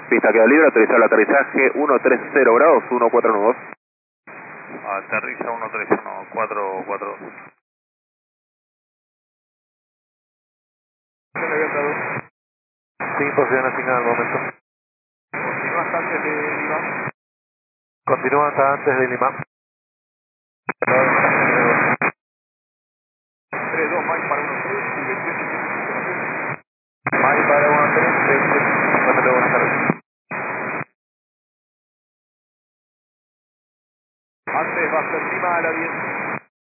Pista queda libre, autorizar el aterrizaje 130 grados, 142. Aterriza 131, 442. Sí, posición asignada al momento. Continúa hasta antes de Lima. Continúa hasta antes de Lima.